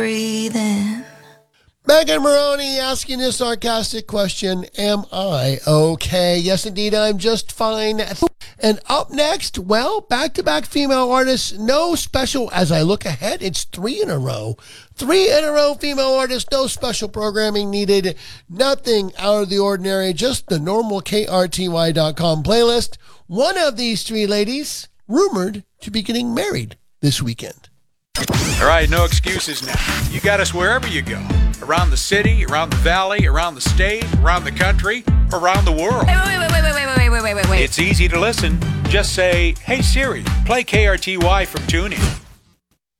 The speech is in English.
breathing. Megan Maroney asking a sarcastic question, am I okay? Yes, indeed, I'm just fine. And up next, well, back-to-back female artists, no special, as I look ahead, it's 3 in a row. 3 in a row female artists, no special programming needed, nothing out of the ordinary, just the normal KRTY.com playlist. One of these 3 ladies, rumored to be getting married this weekend. All right, no excuses now. You got us wherever you go. Around the city, around the valley, around the state, around the country, around the world. Wait. It's easy to listen. Just say, hey Siri, play KRTY from TuneIn.